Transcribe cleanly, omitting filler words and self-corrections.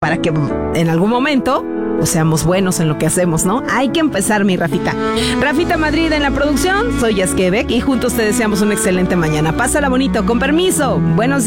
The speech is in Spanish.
para que en algún momento pues seamos buenos en lo que hacemos, ¿no? Hay que empezar, mi Rafita. Rafita Madrid en la producción, soy Yasquebec y juntos te deseamos una excelente mañana. Pásala bonito, con permiso. Buenos días.